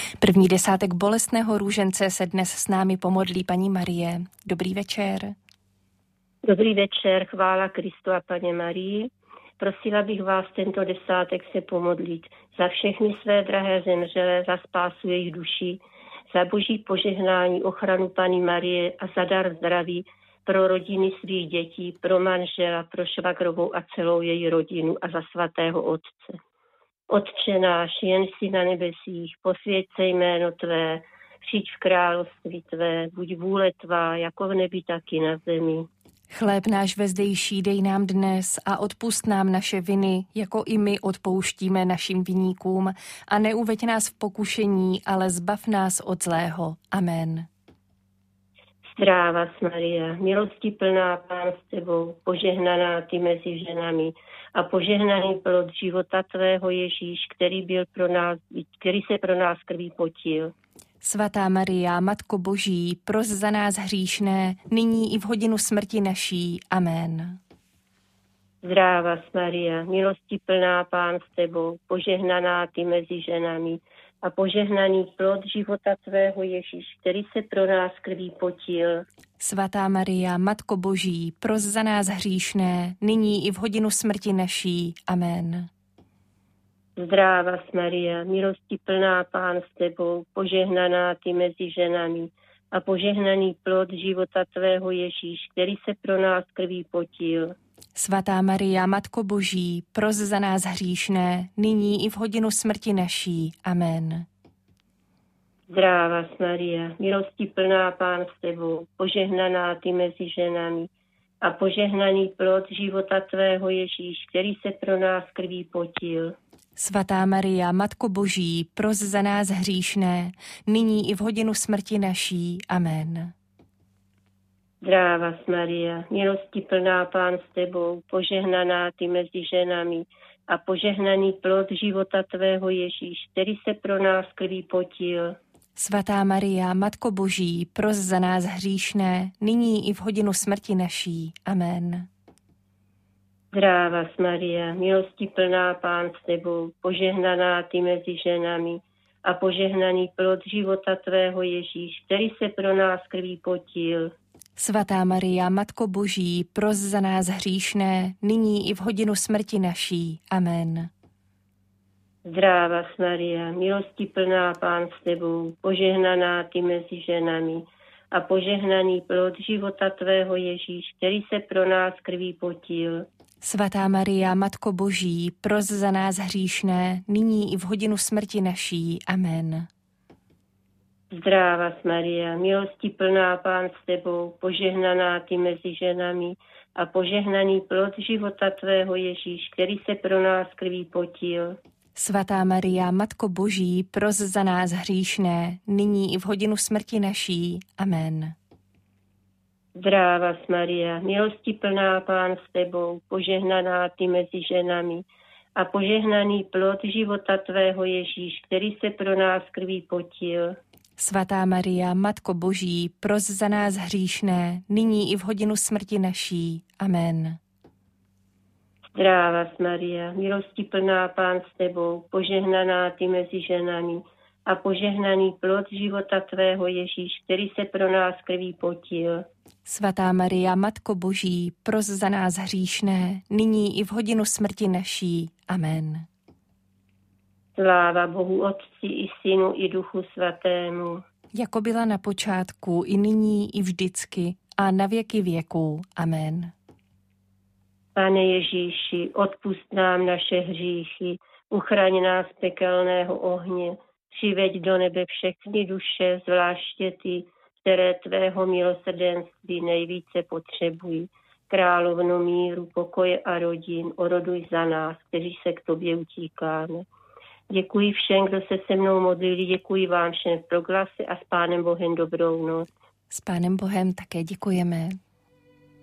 První desátek bolestného růžence se dnes s námi pomodlí paní Marie. Dobrý večer. Dobrý večer, chvála Kristu a Paně Marii. Prosila bych vás tento desátek se pomodlit za všechny své drahé zemřelé, za spásu jejich duší, za boží požehnání, ochranu Panny Marie a za dar zdraví pro rodiny svých dětí, pro manžela, pro švagrovou a celou její rodinu a za svatého Otce. Otče náš, jen jsi na nebesích, posvěť se jméno Tvé, přijď v království Tvé, buď vůle Tvá, jako v nebi, tak i na zemi. Chléb náš vezdejší dej nám dnes a odpusť nám naše viny, jako i my odpouštíme našim viníkům. A neuveď nás v pokušení, ale zbav nás od zlého. Amen. Zdráva Maria, milosti plná, Pán s Tebou, požehnaná Ty mezi ženami a požehnaný plod života Tvého Ježíš, který se pro nás krví potil. Svatá Maria, Matko Boží, pros za nás hříšné, nyní i v hodinu smrti naší. Amen. Zdráva Maria, milosti plná, Pán s Tebou, požehnaná Ty mezi ženami a požehnaný plod života Tvého Ježíš, který se pro nás krví potil. Svatá Maria, Matko Boží, pros za nás hříšné, nyní i v hodinu smrti naší. Amen. Zdráva Maria, milosti plná, Pán s Tebou, požehnaná Ty mezi ženami a požehnaný plod života Tvého Ježíš, který se pro nás krví potil. Svatá Maria, Matko Boží, pros za nás hříšné, nyní i v hodinu smrti naší. Amen. Zdráva Maria, milosti plná, Pán s Tebou, požehnaná Ty mezi ženami a požehnaný plod života Tvého Ježíš, který se pro nás krví potil. Svatá Maria, Matko Boží, pros za nás hříšné, nyní i v hodinu smrti naší. Amen. Zdráva Maria, milosti plná, Pán s Tebou, požehnaná Ty mezi ženami a požehnaný plod života Tvého Ježíš, který se pro nás krví potil. Svatá Maria, Matko Boží, pros za nás hříšné, nyní i v hodinu smrti naší. Amen. Zdráva Maria, milosti plná, Pán s Tebou, požehnaná Ty mezi ženami a požehnaný plod života Tvého Ježíš, který se pro nás krví potil. Svatá Maria, Matko Boží, pros za nás hříšné, nyní i v hodinu smrti naší. Amen. Zdráva Maria, milosti plná, Pán s Tebou, požehnaná Ty mezi ženami a požehnaný plod života Tvého Ježíš, který se pro nás krví potil. Svatá Maria, Matko Boží, pros za nás hříšné, nyní i v hodinu smrti naší. Amen. Zdráva Maria, milosti plná, Pán s Tebou, požehnaná Ty mezi ženami a požehnaný plod života Tvého Ježíš, který se pro nás krví potil. Svatá Maria, Matko Boží, pros za nás hříšné, nyní i v hodinu smrti naší. Amen. Zdráva Maria, milosti plná, Pán s Tebou, požehnaná Ty mezi ženami a požehnaný plod života Tvého Ježíš, který se pro nás krví potil. Svatá Maria, Matko Boží, pros za nás hříšné, nyní i v hodinu smrti naší. Amen. Zdráva Maria, milosti plná, Pán s Tebou, požehnaná Ty mezi ženami a požehnaný plod života Tvého Ježíš, který se pro nás krví potil. Svatá Maria, Matko Boží, pros za nás hříšné, nyní i v hodinu smrti naší. Amen. Sláva Bohu Otci i Synu i Duchu Svatému. Jako byla na počátku, i nyní, i vždycky, a na věky věků. Amen. Pane Ježíši, odpusť nám naše hříchy, uchraň nás pekelného ohně, přiveď do nebe všechny duše, zvláště ty, které Tvého milosrdenství nejvíce potřebují. Královno míru, pokoje a rodin, oroduj za nás, kteří se k Tobě utíkáme. Děkuji všem, kdo se se mnou modlili, děkuji vám všem v proglasy a s Pánem Bohem dobrou noc. S Pánem Bohem také děkujeme.